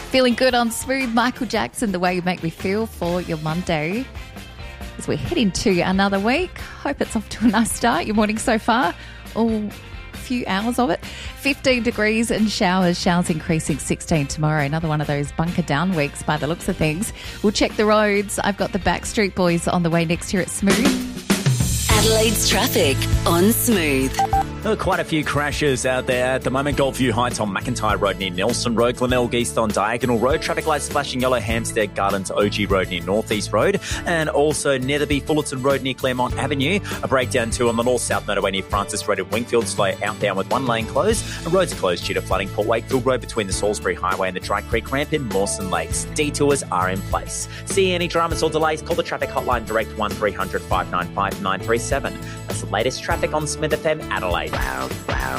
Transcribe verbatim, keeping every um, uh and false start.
Feeling good on Smooth, Michael Jackson, The Way You Make Me Feel for your Monday. As we head into another week, hope it's off to a nice start. Your morning so far, all few hours of it. fifteen degrees and showers, showers increasing sixteen tomorrow. Another one of those bunker down weeks by the looks of things. We'll check the roads. I've got the Backstreet Boys on the way next here at Smooth. Adelaide's traffic on Smooth. There are quite a few crashes out there at the moment. Goldview Heights on McIntyre Road near Nelson Road, Glenelg East on Diagonal Road, traffic lights flashing yellow, Hampstead Gardens O G Road near North East Road, and also Netherby Fullerton Road near Claremont Avenue. A breakdown too on the north-south motorway near Francis Road at Wingfield, slow outbound with one lane closed. And roads are closed due to flooding. Port Wakefield Road between the Salisbury Highway and the Dry Creek Ramp in Mawson Lakes. Detours are in place. See any dramas or delays? Call the traffic hotline direct one three hundred five nine five nine three seven. That's the latest traffic on Smith F M Adelaide. Wow, wow.